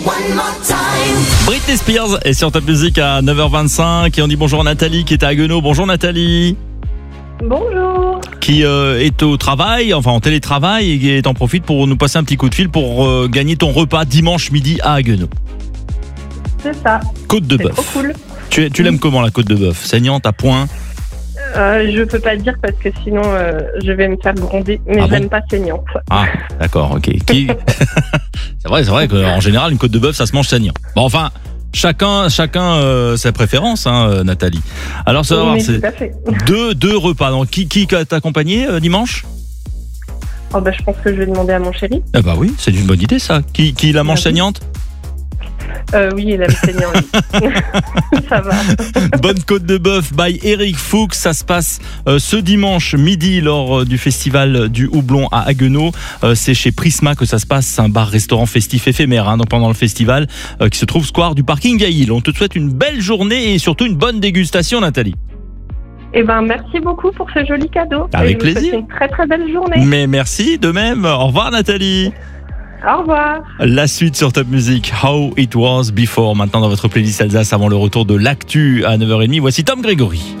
Britney Spears est sur Top Music à 9h25 et on dit bonjour à Nathalie qui est à Haguenau. Bonjour Nathalie. Bonjour. Qui est au travail, enfin en télétravail et t'en profites pour nous passer un petit coup de fil pour gagner ton repas dimanche midi à Haguenau. C'est ça. Côte de C'est bœuf. trop cool. Tu l'aimes comment la côte de bœuf? Saignante à point? Je peux pas dire parce que sinon je vais me faire gronder, mais Ah je bon l'aime pas saignante. Ah, d'accord, ok. C'est vrai qu'en général une côte de bœuf ça se mange saignant. Bon enfin, chacun sa préférence, hein, Nathalie. Alors ça va voir, Oui, c'est tout à fait. deux repas. Donc qui t'a accompagné dimanche? Oh, je pense que je vais demander à mon chéri. Ah bah oui, c'est une bonne idée ça. Qui la mange Ah oui. saignante? Oui, il aime saignant. lui. Ça va. Bonne côte de bœuf by Eric Fuchs. Ça se passe ce dimanche midi lors du festival du Houblon à Haguenau. C'est chez Prisma que ça se passe. C'est un bar-restaurant festif éphémère donc pendant le festival qui se trouve square du parking Gaïl. On te souhaite une belle journée et surtout une bonne dégustation, Nathalie. Merci beaucoup pour ce joli cadeau. Avec Et je vous plaisir. souhaite une très très belle journée. Mais merci de même. Au revoir, Nathalie. Au revoir. La suite sur Top Music, How It Was Before. Maintenant dans votre playlist Alsace avant le retour de l'actu à 9h30. Voici Tom Grégory.